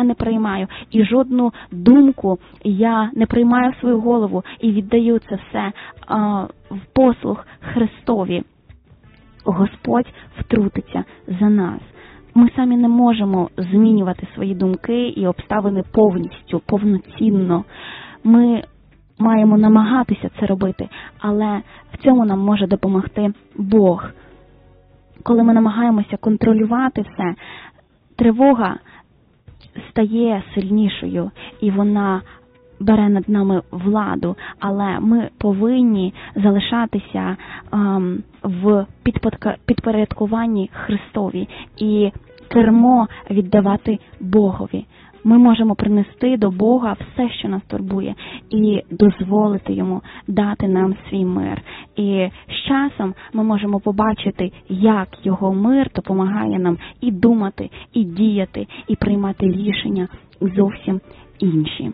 не приймаю. І жодну думку я не приймаю в свою голову і віддаю це все в послуг Христові. Господь втрутиться за нас. Ми самі не можемо змінювати свої думки і обставини повністю, повноцінно. Ми маємо намагатися це робити, але в цьому нам може допомогти Бог. Коли ми намагаємося контролювати все, тривога стає сильнішою, і вона бере над нами владу, але ми повинні залишатися в підпорядкуванні Христові і кермо віддавати Богові. Ми можемо принести до Бога все, що нас турбує, і дозволити Йому дати нам свій мир. І з часом ми можемо побачити, як Його мир допомагає нам і думати, і діяти, і приймати рішення зовсім інші.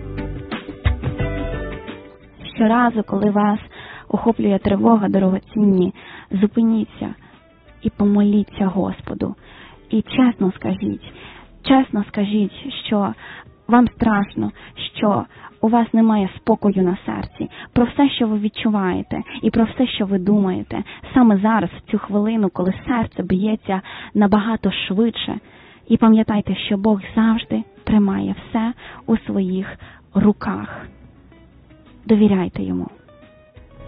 Щоразу, коли вас охоплює тривога, дорогоцінні, зупиніться і помоліться Господу. І чесно скажіть, що вам страшно, що у вас немає спокою на серці, про все, що ви відчуваєте, і про все, що ви думаєте, саме зараз, в цю хвилину, коли серце б'ється набагато швидше. І пам'ятайте, що Бог завжди тримає все у своїх руках. Довіряйте Йому.